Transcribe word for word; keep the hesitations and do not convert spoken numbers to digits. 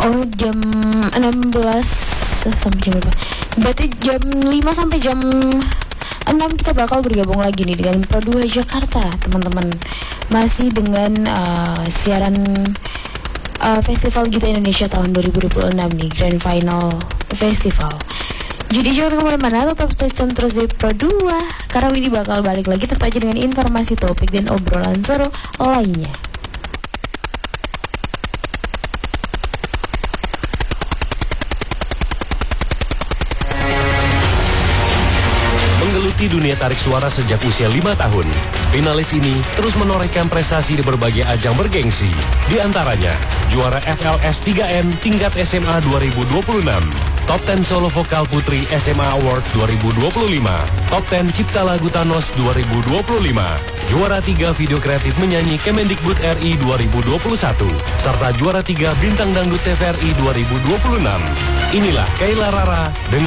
Oh, jam enam belas sampai jam berapa? Berarti jam lima sampai jam enam kita bakal bergabung lagi nih dengan Pro dua Jakarta, teman-teman. Masih dengan uh, siaran uh, Festival Gita Indonesia tahun dua ribu dua puluh enam nih, Grand Final Festival. Jadi jangan kemana-mana, tetap stay tune terus di Pro dua, karena Widi bakal balik lagi tentu aja dengan informasi, topik, dan obrolan seru lainnya. Menggeluti dunia tarik suara sejak usia lima tahun, finalis ini terus menorehkan prestasi di berbagai ajang bergengsi. Di antaranya, juara F L S tiga N tingkat S M A dua ribu dua puluh enam, Top sepuluh Solo Vokal Putri S M A Award dua ribu dua puluh lima, Top sepuluh Cipta Lagu Thanos dua ribu dua puluh lima, juara tiga Video Kreatif Menyanyi Kemendikbud R I dua ribu dua puluh satu, serta juara tiga Bintang Dangdut T V R I dua ribu dua puluh enam. Inilah Kayla Rara dengan